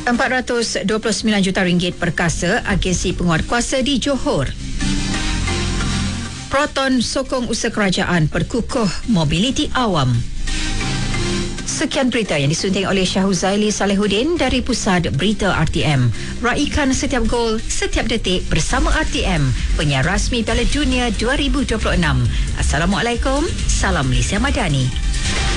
RM429 juta perkasa agensi penguatkuasa di Johor. Proton sokong usaha kerajaan perkukuh mobiliti awam. Sekian berita yang disunting oleh Syahuzaili Salehuddin dari Pusat Berita RTM. Raikan setiap gol, setiap detik bersama RTM, penyiar rasmi Piala Dunia 2026. Assalamualaikum, salam Malaysia Madani.